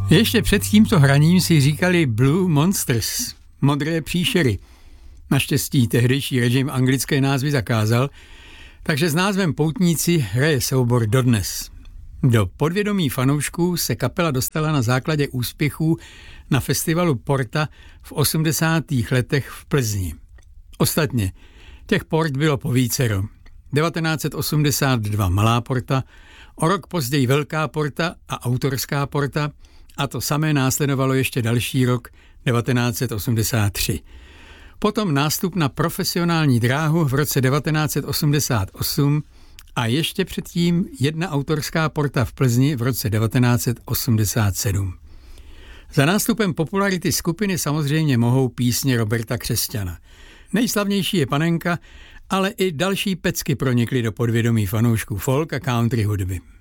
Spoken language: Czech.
Ještě před tímto hraním si říkali Blue Monsters, modré příšery. Naštěstí tehdejší režim anglické názvy zakázal, takže s názvem Poutníci hraje soubor dodnes. Do podvědomí fanoušků se kapela dostala na základě úspěchů na festivalu Porta v 80. letech v Plzni. Ostatně, těch port bylo povícero. 1982 Malá Porta, o rok později Velká Porta a Autorská Porta a to samé následovalo ještě další rok 1983. Potom nástup na profesionální dráhu v roce 1988 a ještě předtím jedna autorská porta v Plzni v roce 1987. Za nástupem popularity skupiny samozřejmě mohou písně Roberta Křesťana. Nejslavnější je Panenka, ale i další pecky pronikly do podvědomí fanoušků folk a country hudby.